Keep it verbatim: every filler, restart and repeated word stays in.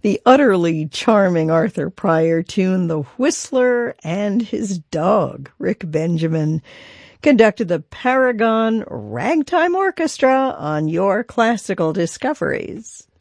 The utterly charming Arthur Pryor tune, The Whistler and His Dog. Rick Benjamin conducted the Paragon Ragtime Orchestra on Your Classical Discoveries.